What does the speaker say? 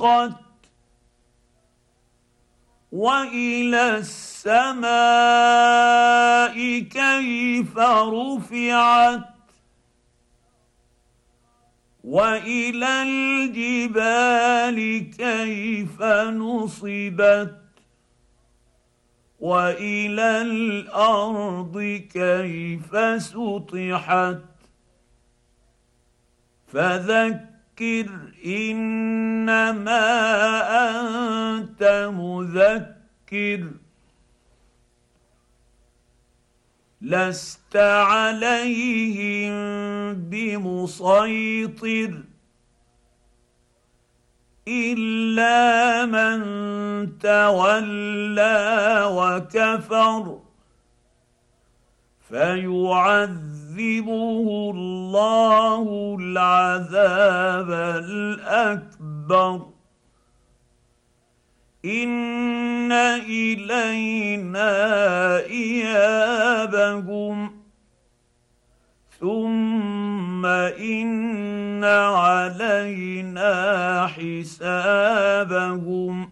سقت والى السماء كيف رفعت والى الجبال كيف نصبت والى الارض كيف سطحت فذكر انما انت مذكر لست عليهم بمسيطر الا من تولى وكفر فيعذبه الله العذاب الاكبر ان الينا ايابهم ثم ان علينا حسابهم